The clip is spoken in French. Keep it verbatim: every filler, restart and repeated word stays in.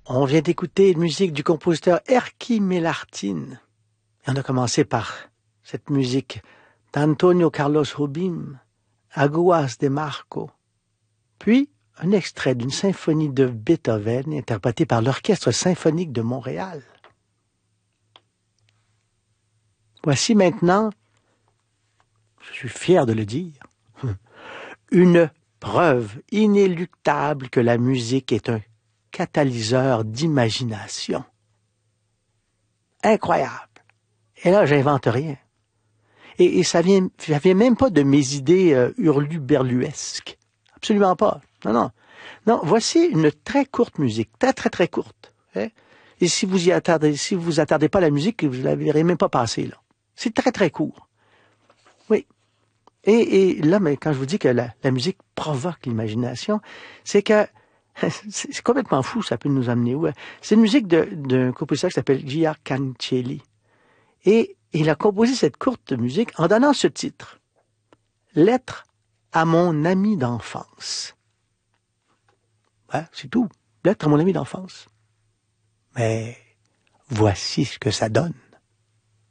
On vient d'écouter une musique du compositeur Erkki Melartin. Et on a commencé par cette musique d'Antonio Carlos Jobim, Aguas de Marco. Puis, un extrait d'une symphonie de Beethoven interprétée par l'Orchestre symphonique de Montréal. Voici maintenant, je suis fier de le dire, une preuve inéluctable que la musique est un catalyseur d'imagination. Incroyable. Et là, j'invente rien. Et, et ça vient, ça vient même pas de mes idées euh, hurluberluesques. Absolument pas. Non, non. Non, voici une très courte musique, très, très, très courte. Hein? Et si vous y attardez, si vous vous attardez pas à la musique, vous la verrez même pas passer, là. C'est très, très court. Oui. Et, et là, mais quand je vous dis que la, la musique provoque l'imagination, c'est que c'est complètement fou, ça peut nous amener où? C'est une musique d'un compositeur qui s'appelle Gia Cancelli. Et il a composé cette courte musique en donnant ce titre. Lettre à mon ami d'enfance. Ouais, c'est tout. Lettre à mon ami d'enfance. Mais voici ce que ça donne.